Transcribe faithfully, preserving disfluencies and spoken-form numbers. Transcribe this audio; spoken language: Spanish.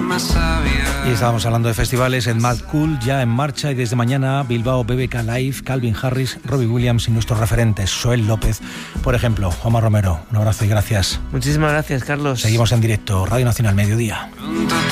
más sabia. Y estábamos hablando de festivales. en Mad Cool ya en marcha, y desde mañana Bilbao B B K Live, Calvin Harris, Robbie Williams y nuestros referentes, Soel López, por ejemplo. Omar Romero, un abrazo y gracias. Muchísimas gracias, Carlos. Seguimos en directo, Radio Nacional Mediodía. Pronto